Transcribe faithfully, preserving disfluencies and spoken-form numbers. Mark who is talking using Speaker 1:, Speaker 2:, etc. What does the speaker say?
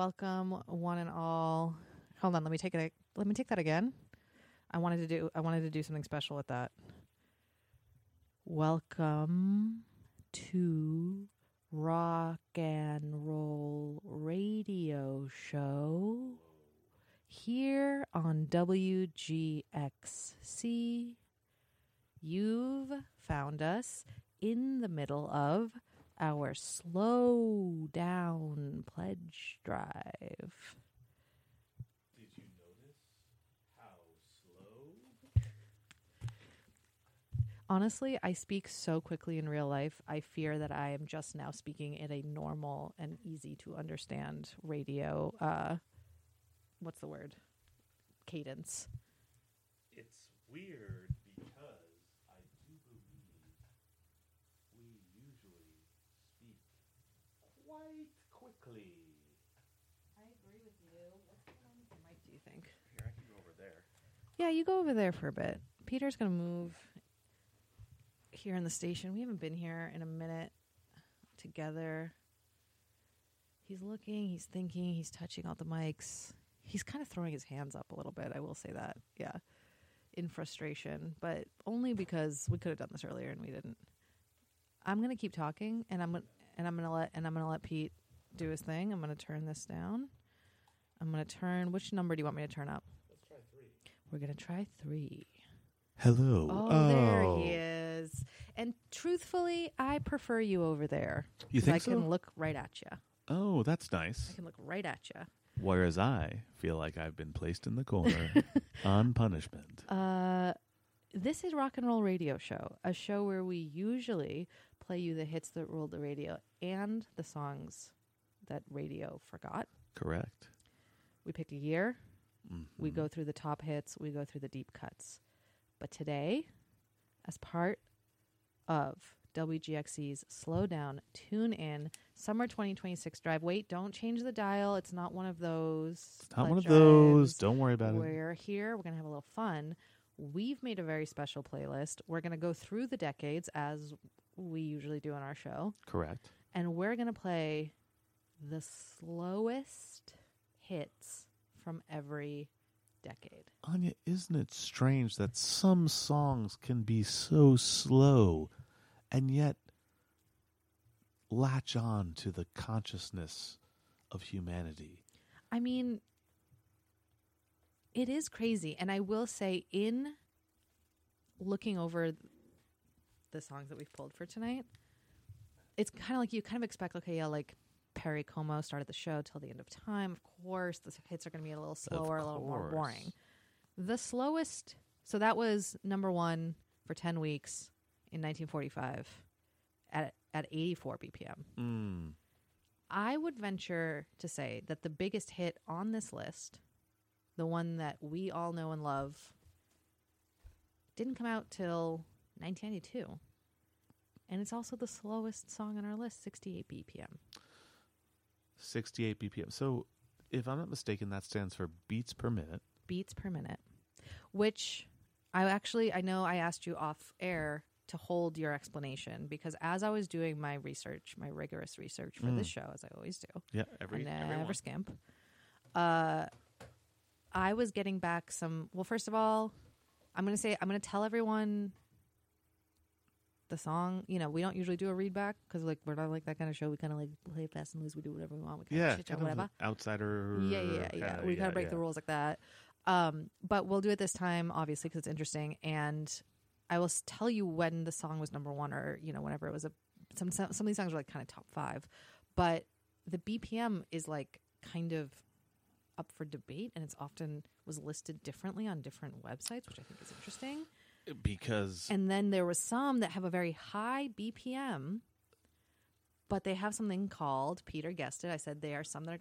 Speaker 1: welcome one and all. Hold on, let me take it. Let me take that again. I wanted to do. I wanted to do something special with that. Welcome to Rock and Roll Radio Show here on W G X C. You've found us in the middle of our slow down pledge drive.
Speaker 2: Did you notice how slow?
Speaker 1: Honestly, I speak so quickly in real life. I fear that I am just now speaking at a normal and easy to understand radio. Uh, what's the word? Cadence.
Speaker 2: It's weird because I do believe we usually speak quite quickly.
Speaker 1: I agree with you. What's going on with the mic, do you think?
Speaker 2: Here, I can go over there.
Speaker 1: Yeah, you go over there for a bit. Peter's going to move here in the station. We haven't been here in a minute together. He's looking, he's thinking, he's touching all the mics. He's kind of throwing his hands up a little bit, I will say that. Yeah, in frustration, but only because we could have done this earlier and we didn't. I'm going to keep talking, and I'm gonna, and I'm going to let and I'm going to let Pete do his thing. I'm going to turn this down. I'm going to turn. Which number do you want me to turn up?
Speaker 2: Let's try three.
Speaker 1: We're going to try three.
Speaker 2: Hello.
Speaker 1: Oh, oh, there he is. And truthfully, I prefer you over there.
Speaker 2: You think
Speaker 1: I
Speaker 2: so?
Speaker 1: can look right at you.
Speaker 2: Oh, that's nice.
Speaker 1: I can look right at you.
Speaker 2: Whereas I feel like I've been placed in the corner on punishment.
Speaker 1: Uh, this is Rock and Roll Radio Show, a show where we usually play you the hits that ruled the radio and the songs that radio forgot.
Speaker 2: Correct.
Speaker 1: We pick a year.
Speaker 2: Mm-hmm.
Speaker 1: We go through the top hits. We go through the deep cuts. But today, as part of W G X C's Slow Down, Tune In, Summer twenty twenty-six Drive. Wait, don't change the dial. It's not one of those.
Speaker 2: It's not one of
Speaker 1: drives.
Speaker 2: those. Don't worry about
Speaker 1: We're
Speaker 2: it.
Speaker 1: We're here. We're going to have a little fun. We've made a very special playlist. We're going to go through the decades as we usually do on our show.
Speaker 2: Correct.
Speaker 1: And we're going to play the slowest hits from every decade.
Speaker 2: Anya, isn't it strange that some songs can be so slow and yet latch on to the consciousness of humanity?
Speaker 1: I mean, it is crazy. And I will say, in looking over the songs that we've pulled for tonight, it's kind of like you kind of expect, okay, yeah, like Perry Como started the show till the end of time. Of course, the hits are going to be a little slower, a little more boring. The slowest, so that was number one for ten weeks in nineteen forty-five at at eighty-four B P M.
Speaker 2: Mm.
Speaker 1: I would venture to say that the biggest hit on this list, the one that we all know and love, didn't come out till nineteen ninety-two. And it's also the slowest song on our list, sixty-eight B P M.
Speaker 2: sixty-eight B P M. So, if I'm not mistaken, that stands for beats per minute.
Speaker 1: Beats per minute. Which I actually, I know I asked you off air to hold your explanation, because as I was doing my research, my rigorous research for
Speaker 2: mm.
Speaker 1: this show, as I always do,
Speaker 2: yeah, every,
Speaker 1: I never
Speaker 2: everyone.
Speaker 1: skimp, uh, I was getting back some, well, first of all, I'm going to say, I'm going to tell everyone the song. You know, we don't usually do a read back because, like, we're not like that kind of show. We kind of like play fast and loose. We do whatever we want. We kind
Speaker 2: Yeah,
Speaker 1: of shit
Speaker 2: kind
Speaker 1: talk,
Speaker 2: of
Speaker 1: whatever.
Speaker 2: outsider.
Speaker 1: Yeah, yeah, yeah.
Speaker 2: Kinda,
Speaker 1: we kind
Speaker 2: yeah,
Speaker 1: of break
Speaker 2: yeah.
Speaker 1: the rules like that. Um, but we'll do it this time, obviously, because it's interesting. And I will s- tell you when the song was number one, or, you know, whenever it was a. Some some, some of these songs are like kind of top five, but the B P M is like kind of up for debate, and it's often was listed differently on different websites, which I think is interesting.
Speaker 2: Because
Speaker 1: And then there was some that have a very high B P M, but they have something called, Peter guessed it, I said they are some that are,